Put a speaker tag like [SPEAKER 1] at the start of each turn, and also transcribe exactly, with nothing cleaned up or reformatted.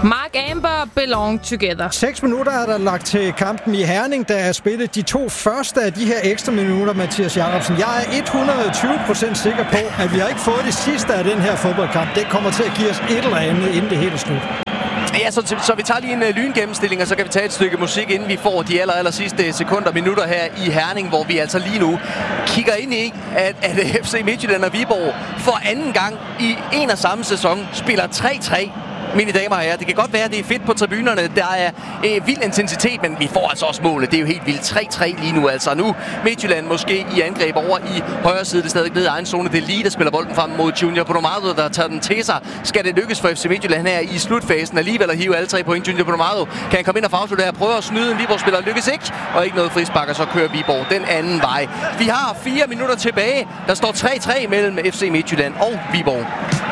[SPEAKER 1] Mark Amber belong together.
[SPEAKER 2] Seks minutter er der lagt til kampen i Herning, der er spillet de to første af de her ekstra minutter, Mathias Jacobsen. Jeg er hundrede og tyve procent sikker på, at vi har ikke fået det sidste af den her fodboldkamp. Det kommer til at give os et eller andet, inden det hele er slut.
[SPEAKER 3] Ja, så, så vi tager lige en uh, lyngennemstilling, og så kan vi tage et stykke musik, inden vi får de aller, aller sidste sekunder og minutter her i Herning, hvor vi altså lige nu kigger ind i, at, at F C Midtjylland og Viborg for anden gang i en og samme sæson spiller tre tre. Mine damer og herrer, det kan godt være, at det er fedt på tribunerne. Der er øh, vild intensitet, men vi får altså også målet. Det er jo helt vildt. tre tre lige nu altså. Nu Midtjylland måske i angreb over i højre side. Det er stadig ned i egen zone. Det er lige, der spiller bolden frem mod Junior Podomado, der tager den til sig. Skal det lykkes for F C Midtjylland her i slutfasen alligevel at hive alle tre point? Junior Podomado kan han komme ind og afslutte her. Prøver at snyde en Viborg-spiller. Lykkes ikke. Og ikke noget frispark, og så kører Viborg den anden vej. Vi har fire minutter tilbage. Der står tre tre mellem F C Midtjylland og Viborg.